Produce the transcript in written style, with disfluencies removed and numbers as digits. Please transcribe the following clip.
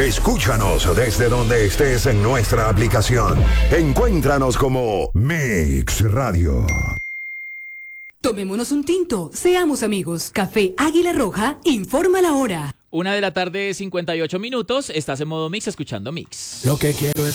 Escúchanos desde donde estés en nuestra aplicación. Encuéntranos como Mix Radio. Tomémonos un tinto, seamos amigos. Café Águila Roja informa la hora. 1:58 p.m. Estás en modo Mix, escuchando Mix. Lo que quiero es